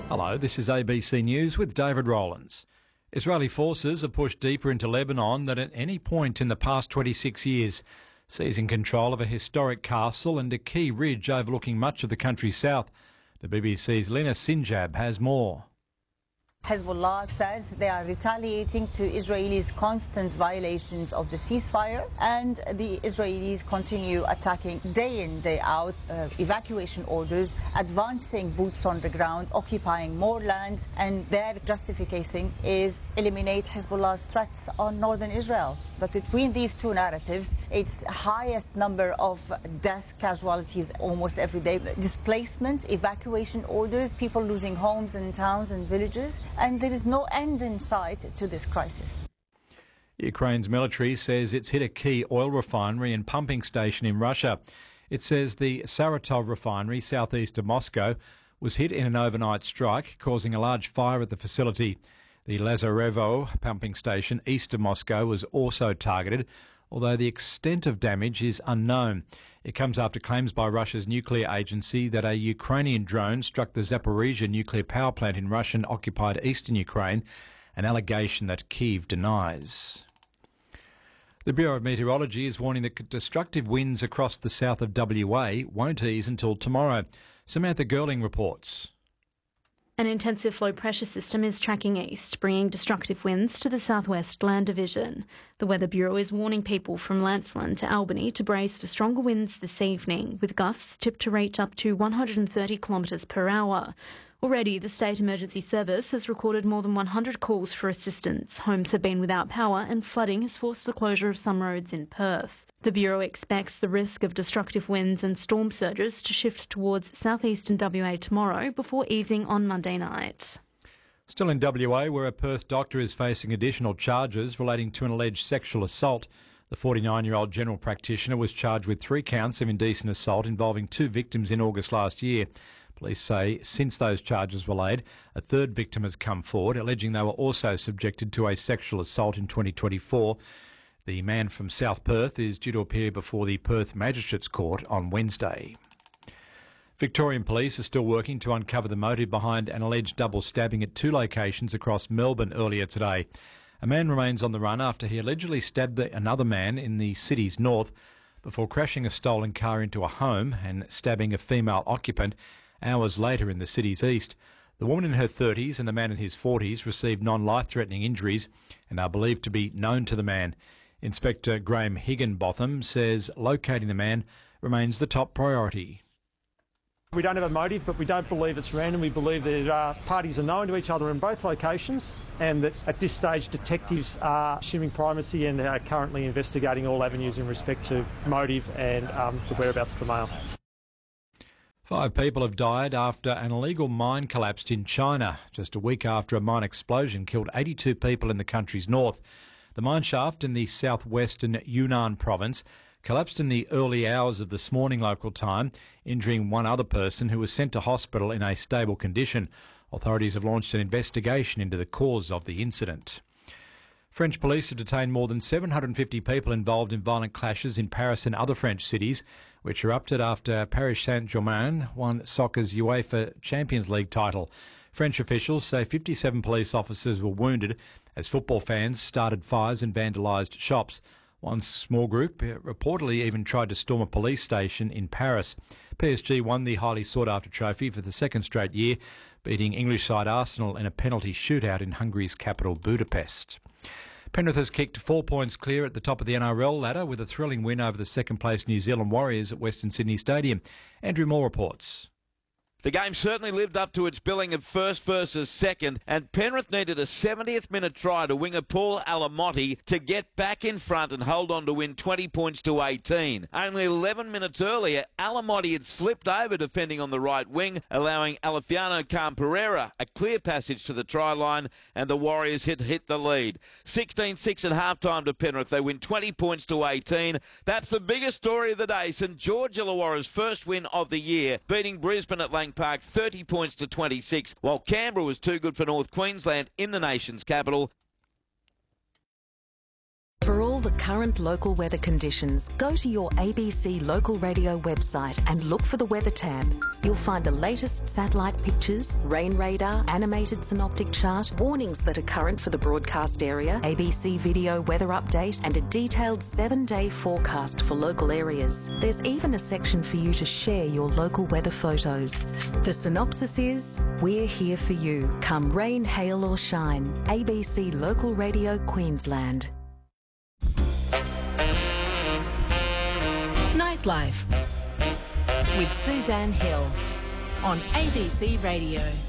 Hello, this is ABC News with David Rowlands. Israeli forces have pushed deeper into Lebanon than at any point in the past 26 years, seizing control of a historic castle and a key ridge overlooking much of the country's south. The BBC's Lina Sinjab has more. Hezbollah says they are retaliating to Israelis' constant violations of the ceasefire, and the Israelis continue attacking day in, day out, evacuation orders, advancing boots on the ground, occupying more land, and their justification is eliminate Hezbollah's threats on northern Israel. But between these two narratives, it's highest number of death casualties almost every day, displacement, evacuation orders, people losing homes and towns and villages, and there is no end in sight to this crisis. Ukraine's military says it's hit a key oil refinery and pumping station in Russia. It says the Saratov refinery, southeast of Moscow, was hit in an overnight strike, causing a large fire at the facility. The Lazarevo pumping station east of Moscow was also targeted, although the extent of damage is unknown. It comes after claims by Russia's nuclear agency that a Ukrainian drone struck the Zaporizhzhia nuclear power plant in Russian-occupied eastern Ukraine, an allegation that Kyiv denies. The Bureau of Meteorology is warning that destructive winds across the south of WA won't ease until tomorrow. Samantha Girling reports. An intensive low pressure system is tracking east, bringing destructive winds to the southwest land division. The Weather Bureau is warning people from Lancelin to Albany to brace for stronger winds this evening, with gusts tipped to reach up to 130 kilometres per hour. Already, the State Emergency Service has recorded more than 100 calls for assistance. Homes have been without power and flooding has forced the closure of some roads in Perth. The Bureau expects the risk of destructive winds and storm surges to shift towards southeastern WA tomorrow before easing on Monday night. Still in WA, where a Perth doctor is facing additional charges relating to an alleged sexual assault. The 49-year-old general practitioner was charged with 3 counts of indecent assault involving 2 victims in August last year. Police say since those charges were laid, a third victim has come forward, alleging they were also subjected to a sexual assault in 2024. The man from South Perth is due to appear before the Perth Magistrates Court on Wednesday. Victorian police are still working to uncover the motive behind an alleged double stabbing at 2 locations across Melbourne earlier today. A man remains on the run after he allegedly stabbed another man in the city's north before crashing a stolen car into a home and stabbing a female occupant hours later in the city's east. The woman in her 30s and the man in his 40s received non-life-threatening injuries and are believed to be known to the man. Inspector Graham Higginbotham says locating the man remains the top priority. We don't have a motive, but we don't believe it's random. We believe that parties are known to each other in both locations, and that at this stage detectives are assuming primacy and are currently investigating all avenues in respect to motive and the whereabouts of the male. 5 people have died after an illegal mine collapsed in China, just a week after a mine explosion killed 82 people in the country's north. The mine shaft in the southwestern Yunnan province collapsed in the early hours of this morning local time, injuring 1 other person who was sent to hospital in a stable condition. Authorities have launched an investigation into the cause of the incident. French police have detained more than 750 people involved in violent clashes in Paris and other French cities, which erupted after Paris Saint-Germain won soccer's UEFA Champions League title. French officials say 57 police officers were wounded as football fans started fires and vandalised shops. One small group reportedly even tried to storm a police station in Paris. PSG won the highly sought-after trophy for the 2nd straight year, beating English side Arsenal in a penalty shootout in Hungary's capital Budapest. Penrith has kicked 4 points clear at the top of the NRL ladder with a thrilling win over the second-place New Zealand Warriors at Western Sydney Stadium. Andrew Moore reports. The game certainly lived up to its billing of first versus second, and Penrith needed a 70th minute try to winger Paul Alamotti to get back in front and hold on to win 20 points to 18. Only 11 minutes earlier, Alamotti had slipped over defending on the right wing, allowing Alefiano Khan-Pereira a clear passage to the try line, and the Warriors hit the lead. 16-6 at half-time to Penrith. They win 20 points to 18. That's the biggest story of the day. St George Illawarra's first win of the year, beating Brisbane at Lang Park 30 points to 26, while Canberra was too good for North Queensland in the nation's capital. For all the current local weather conditions, go to your ABC Local Radio website and look for the Weather tab. You'll find the latest satellite pictures, rain radar, animated synoptic chart, warnings that are current for the broadcast area, ABC Video weather update, and a detailed 7-day forecast for local areas. There's even a section for you to share your local weather photos. The synopsis is, we're here for you, come rain, hail or shine. ABC Local Radio Queensland. Nightlife with Suzanne Hill on ABC Radio.